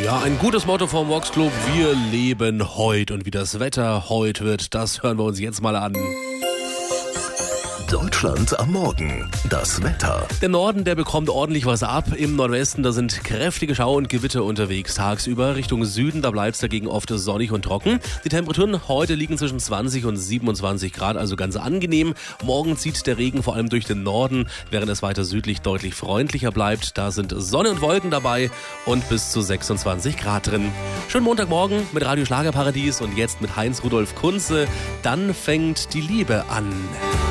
Ja, ein gutes Motto vom Vox Club. Wir leben heut. Und wie das Wetter heut wird, das hören wir uns jetzt mal an. Deutschland am Morgen. Das Wetter. Der Norden, der bekommt ordentlich was ab. Im Nordwesten, da sind kräftige Schauer und Gewitter unterwegs. Tagsüber Richtung Süden, da bleibt es dagegen oft sonnig und trocken. Die Temperaturen heute liegen zwischen 20 und 27 Grad, also ganz angenehm. Morgen zieht der Regen vor allem durch den Norden, während es weiter südlich deutlich freundlicher bleibt. Da sind Sonne und Wolken dabei und bis zu 26 Grad drin. Schönen Montagmorgen mit Radio Schlagerparadies und jetzt mit Heinz Rudolf Kunze. Dann fängt die Liebe an.